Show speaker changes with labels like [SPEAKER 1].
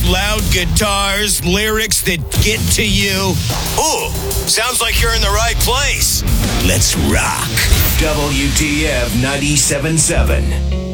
[SPEAKER 1] loud guitars, lyrics that get to you.
[SPEAKER 2] Ooh, sounds like you're in the right place.
[SPEAKER 1] Let's rock.
[SPEAKER 3] WTF 97.7.